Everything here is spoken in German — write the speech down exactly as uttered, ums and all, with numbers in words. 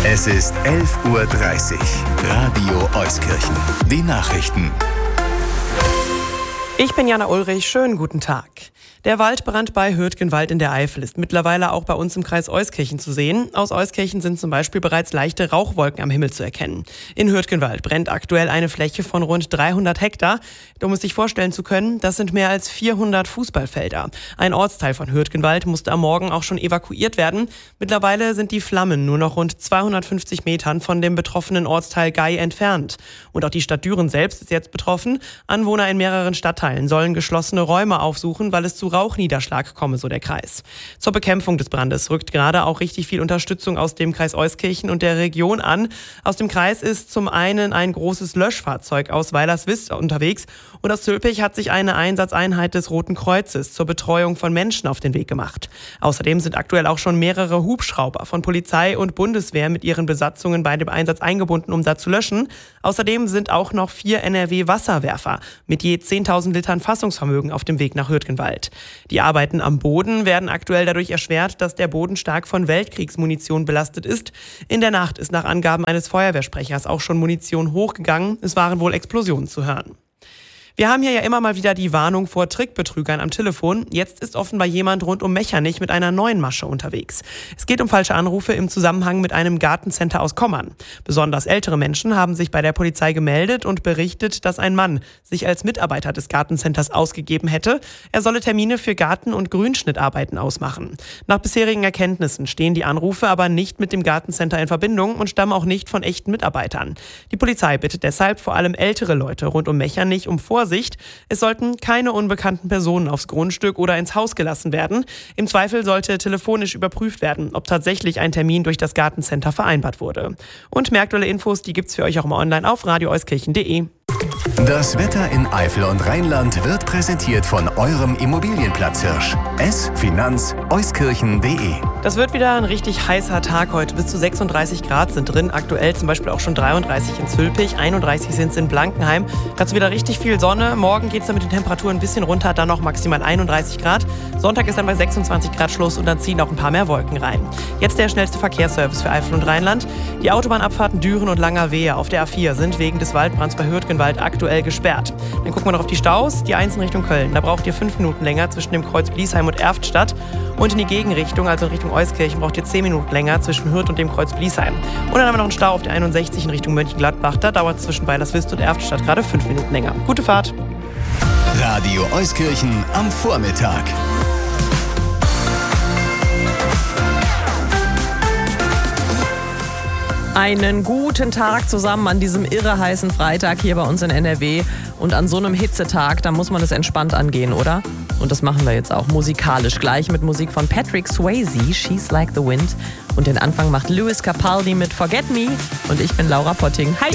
Es ist elf Uhr dreißig. Radio Euskirchen. Die Nachrichten. Ich bin Jana Ulrich. Schönen guten Tag. Der Waldbrand bei Hürtgenwald in der Eifel ist mittlerweile auch bei uns im Kreis Euskirchen zu sehen. Aus Euskirchen sind zum Beispiel bereits leichte Rauchwolken am Himmel zu erkennen. In Hürtgenwald brennt aktuell eine Fläche von rund dreihundert Hektar. Um es sich vorstellen zu können, das sind mehr als vierhundert Fußballfelder. Ein Ortsteil von Hürtgenwald musste am Morgen auch schon evakuiert werden. Mittlerweile sind die Flammen nur noch rund zweihundertfünfzig Metern von dem betroffenen Ortsteil Gei entfernt. Und auch die Stadt Düren selbst ist jetzt betroffen. Anwohner in mehreren Stadtteilen sollen geschlossene Räume aufsuchen, weil es zu Rauchniederschlag komme, so der Kreis. Zur Bekämpfung des Brandes rückt gerade auch richtig viel Unterstützung aus dem Kreis Euskirchen und der Region an. Aus dem Kreis ist zum einen ein großes Löschfahrzeug aus Weilerswist unterwegs und aus Zülpich hat sich eine Einsatzeinheit des Roten Kreuzes zur Betreuung von Menschen auf den Weg gemacht. Außerdem sind aktuell auch schon mehrere Hubschrauber von Polizei und Bundeswehr mit ihren Besatzungen bei dem Einsatz eingebunden, um da zu löschen. Außerdem sind auch noch vier N R W-Wasserwerfer mit je zehntausend Litern Fassungsvermögen auf dem Weg nach Hürtgenwald. Die Arbeiten am Boden werden aktuell dadurch erschwert, dass der Boden stark von Weltkriegsmunition belastet ist. In der Nacht ist nach Angaben eines Feuerwehrsprechers auch schon Munition hochgegangen. Es waren wohl Explosionen zu hören. Wir haben hier ja immer mal wieder die Warnung vor Trickbetrügern am Telefon. Jetzt ist offenbar jemand rund um Mechernich mit einer neuen Masche unterwegs. Es geht um falsche Anrufe im Zusammenhang mit einem Gartencenter aus Kommern. Besonders ältere Menschen haben sich bei der Polizei gemeldet und berichtet, dass ein Mann sich als Mitarbeiter des Gartencenters ausgegeben hätte. Er solle Termine für Garten- und Grünschnittarbeiten ausmachen. Nach bisherigen Erkenntnissen stehen die Anrufe aber nicht mit dem Gartencenter in Verbindung und stammen auch nicht von echten Mitarbeitern. Die Polizei bittet deshalb vor allem ältere Leute rund um Mechernich um Vorsicht. Es sollten keine unbekannten Personen aufs Grundstück oder ins Haus gelassen werden. Im Zweifel sollte telefonisch überprüft werden, ob tatsächlich ein Termin durch das Gartencenter vereinbart wurde. Und mehr aktuelle Infos, die gibt's für euch auch immer online auf radio euskirchen punkt de. Das Wetter in Eifel und Rheinland wird präsentiert von eurem Immobilienplatz Hirsch. S Finanz Euskirchen punkt de. Das wird wieder ein richtig heißer Tag heute. Bis zu sechsunddreißig Grad sind drin. Aktuell zum Beispiel auch schon dreiunddreißig in Zülpich, einunddreißig sind es in Blankenheim. Dazu wieder richtig viel Sonne. Morgen geht es dann mit den Temperaturen ein bisschen runter, dann noch maximal einunddreißig Grad. Sonntag ist dann bei sechsundzwanzig Grad Schluss und dann ziehen auch ein paar mehr Wolken rein. Jetzt der schnellste Verkehrsservice für Eifel und Rheinland. Die Autobahnabfahrten Düren und Langerwehe auf der A vier sind wegen des Waldbrands bei Hürtgenwald aktuell gesperrt. Dann gucken wir noch auf die Staus. Die eins in Richtung Köln. Da braucht ihr fünf Minuten länger zwischen dem Kreuz Bliesheim und Erftstadt. Und in die Gegenrichtung, also in Richtung Euskirchen, braucht ihr zehn Minuten länger zwischen Hürth und dem Kreuz Bliesheim. Und dann haben wir noch einen Stau auf der einundsechzig in Richtung Mönchengladbach. Da dauert es zwischen Weilerswist und Erftstadt gerade fünf Minuten länger. Gute Fahrt. Radio Euskirchen am Vormittag. Einen guten Tag zusammen an diesem irre heißen Freitag hier bei uns in N R W. Und an so einem Hitzetag, da muss man es entspannt angehen, oder? Und das machen wir jetzt auch musikalisch. Gleich mit Musik von Patrick Swayze, She's Like the Wind. Und den Anfang macht Lewis Capaldi mit Forget Me. Und ich bin Laura Potting. Hi!